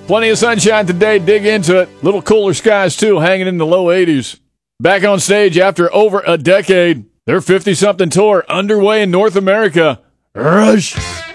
Plenty of sunshine today. Dig into it. Little cooler skies, too, hanging in the low 80s. Back on stage after over a decade. Their 50-something tour underway in North America. Rush.